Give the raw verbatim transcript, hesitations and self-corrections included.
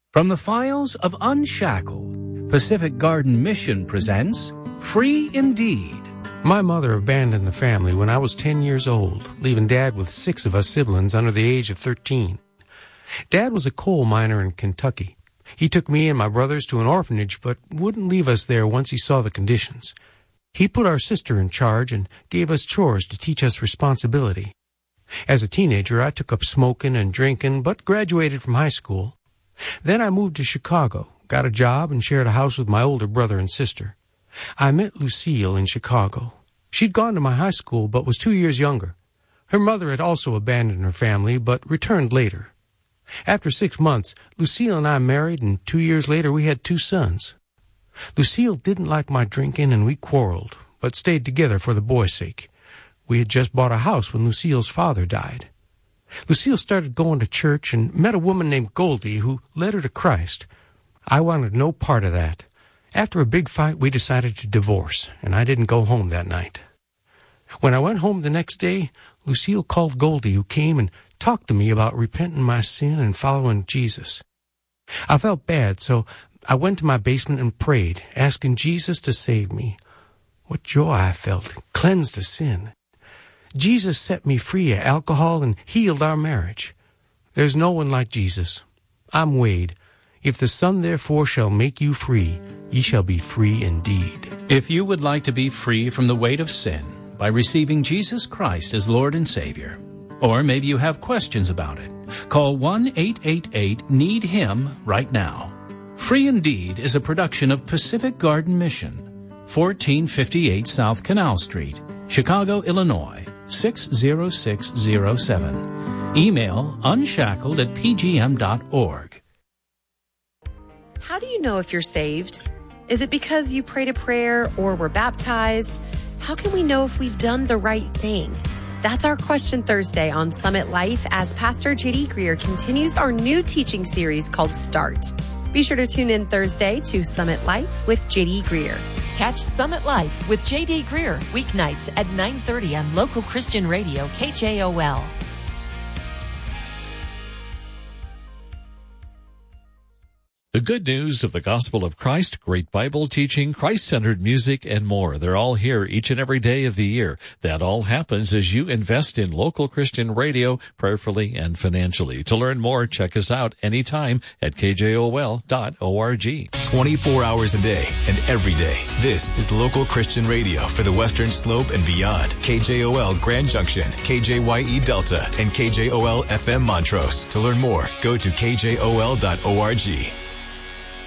From the files of Unshackled, Pacific Garden Mission presents Free Indeed. My mother abandoned the family when I was ten years old, leaving Dad with six of us siblings under the age of thirteen. Dad was a coal miner in Kentucky. He took me and my brothers to an orphanage, but wouldn't leave us there once he saw the conditions. He put our sister in charge and gave us chores to teach us responsibility. As a teenager, I took up smoking and drinking, but graduated from high school. Then I moved to Chicago, got a job, and shared a house with my older brother and sister. I met Lucille in Chicago. She'd gone to my high school, but was two years younger. Her mother had also abandoned her family, but returned later. After six months, Lucille and I married, and two years later we had two sons. Lucille didn't like my drinking, and we quarreled, but stayed together for the boys' sake. We had just bought a house when Lucille's father died. Lucille started going to church and met a woman named Goldie who led her to Christ. I wanted no part of that. After a big fight, we decided to divorce, and I didn't go home that night. When I went home the next day, Lucille called Goldie, who came and talked to me about repenting my sin and following Jesus. I felt bad, so I went to my basement and prayed, asking Jesus to save me. What joy I felt, cleansed of sin. Jesus set me free of alcohol and healed our marriage. There's no one like Jesus. I'm Wade. If the Son therefore shall make you free, ye shall be free indeed. If you would like to be free from the weight of sin by receiving Jesus Christ as Lord and Savior, or maybe you have questions about it, call one eight eight eight need him right now. Free Indeed is a production of Pacific Garden Mission, fourteen fifty-eight South Canal Street, Chicago, Illinois, six zero six zero seven. Email unshackled at p g m dot org. How do you know if you're saved? Is it because you prayed a prayer or were baptized? How can we know if we've done the right thing? That's our question Thursday on Summit Life as Pastor J D Greer continues our new teaching series called Start. Be sure to tune in Thursday to Summit Life with J D Greer. Catch Summit Life with J D Greer weeknights at nine thirty on local Christian radio K J O L. The good news of the gospel of Christ, great Bible teaching, Christ-centered music, and more. They're all here each and every day of the year. That all happens as you invest in local Christian radio, prayerfully and financially. To learn more, check us out anytime at k j o l dot org. twenty-four hours a day and every day. This is local Christian radio for the Western Slope and beyond. K J O L Grand Junction, K J Y E Delta, and K J O L F M Montrose. To learn more, go to k j o l dot org.